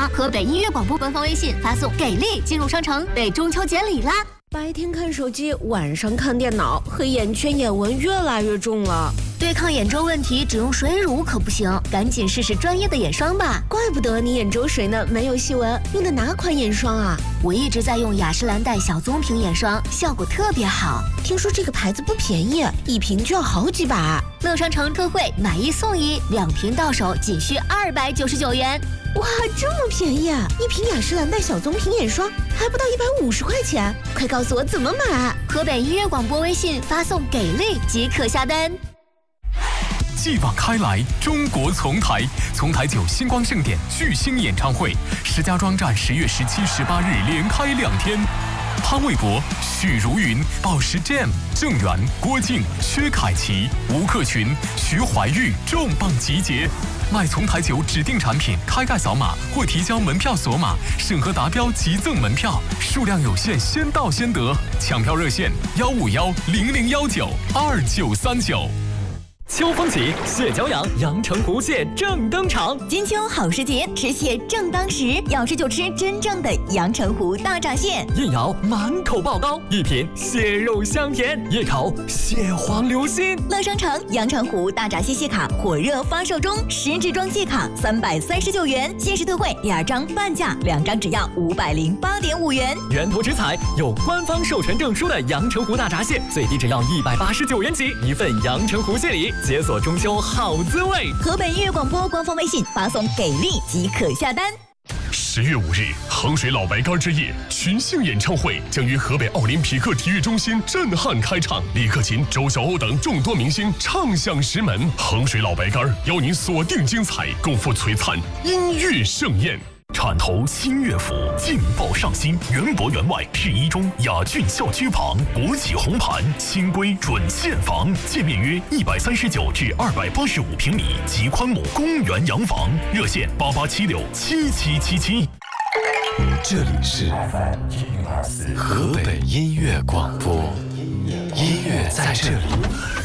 吗？河北音乐广播官方微信发送“给力”进入商城，为中秋节礼啦！ 白天看手机，晚上看电脑，黑眼圈、眼纹越来越重了。 对抗眼周问题，只用水乳可不行，赶紧试试专业的眼霜吧。 怪不得你眼周水嫩，没有细纹，用的哪款眼霜啊？ 我一直在用雅诗兰黛小棕瓶眼霜，效果特别好。 听说这个牌子不便宜，一瓶就要好几百。 乐商城特惠，买1送1，2瓶到手仅需299元。 哇，这么便宜啊！一瓶雅诗兰黛小棕瓶眼霜还不到150块钱，快告诉我怎么买！ 河北音乐广播微信发送“给力”即可下单。 继往开来，中国丛台9星光盛典巨星演唱会，石家庄站10月17、18日连开2天。潘玮柏、许茹芸、宝石 Jam、郑源、郭靖、薛凯琪、吴克群、徐怀钰重磅集结。买丛台9指定产品，开盖扫码或提交门票索码，审核达标即赠门票，数量有限，先到先得。抢票热线151-0019-2939。 秋风起，蟹脚痒，阳澄湖蟹正登场。 金秋好时节，吃蟹正当时，要吃就吃真正的阳澄湖大闸蟹。 一咬满口爆膏，一品蟹肉香甜，一口蟹黄流心。 乐商城阳澄湖大闸蟹蟹卡火热发售中，10支装蟹卡339元，限时特惠，2张半价，2张只要508.5元。 源头直采有官方授权证书的阳澄湖大闸蟹，最低只要189元起，一份阳澄湖蟹礼。解锁中秋好滋味。 河北音乐广播官方微信发送“给力”即可下单。 10月5日，衡水老白干之夜群星演唱会将于河北奥林匹克体育中心震撼开唱，李克勤、周晓鸥等众多明星唱响石门。衡水老白干邀您锁定精彩，共赴璀璨音乐盛宴。铲头新乐府，劲爆上新，园博园外市一中雅骏校区旁，国企红盘，新规准现房，界面约139至285平米，极宽亩公园洋房，热线88767777。 这里是河北音乐广播，音乐在这里。